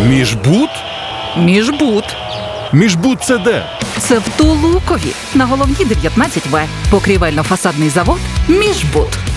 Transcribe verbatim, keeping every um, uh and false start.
Міжбуд? Міжбуд. Міжбуд це де? Це в Тулукові, на головній дев'ятнадцять В. Покрівельно-фасадний завод «Міжбуд».